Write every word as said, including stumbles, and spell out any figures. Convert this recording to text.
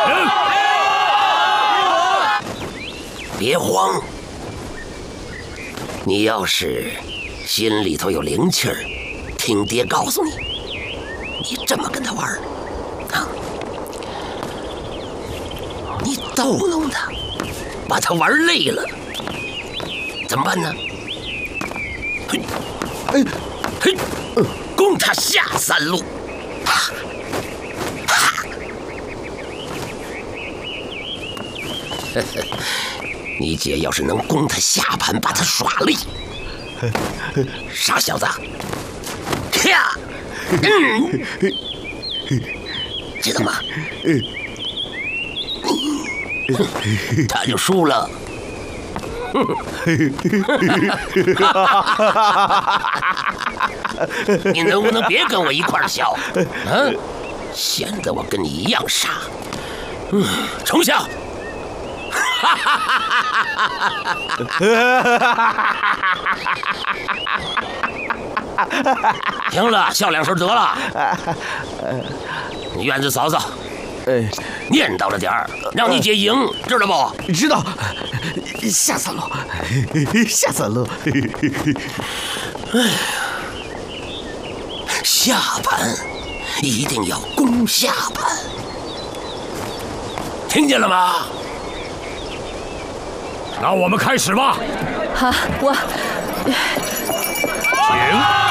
别慌，你要是心里头有灵气儿，听爹告诉你，你这么跟他玩啊，你逗弄他，把他玩累了，怎么办呢？嘿，哎，嘿，攻他下三路，哈，哈，呵呵。你姐要是能攻他下盘，把他耍累，傻小子，呀，嗯，知道吗？他就输了。你能不能别跟我一块儿笑？嗯，显得我跟你一样傻。嗯，重笑。行了，笑两声得了。院子嫂嫂， 哎， 念叨着点儿，让你姐赢，知道不？ 知道。下三路，下三路。 哎呀，下盘一定要攻下盘，听见了吗？ 那我们开始吧。 好，我请。